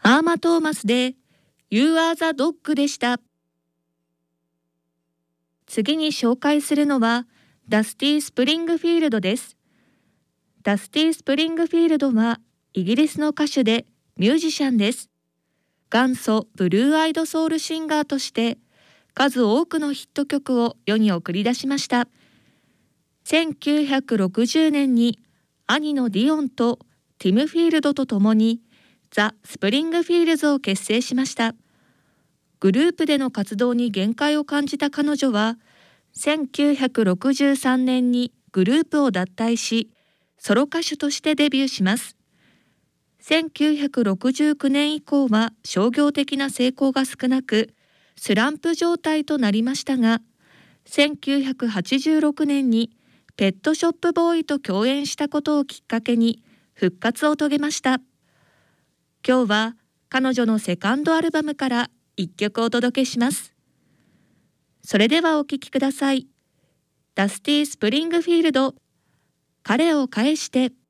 アーマ・トーマスで You are the dog でした。次に紹介するのはダスティ・スプリングフィールドです。ダスティ・スプリングフィールドはイギリスの歌手でミュージシャンです。元祖ブルーアイドソウルシンガーとして数多くのヒット曲を世に送り出しました。1960年に兄のディオンとティム・フィールドと共にザ・スプリングフィールズを結成しました。グループでの活動に限界を感じた彼女は1963年にグループを脱退しソロ歌手としてデビューします。1969年以降は商業的な成功が少なくスランプ状態となりましたが、1986年にペットショップボーイと共演したことをきっかけに復活を遂げました。今日は彼女のセカンドアルバムから一曲お届けします。それではお聴きください。ダスティ・スプリングフィールド、彼を返して。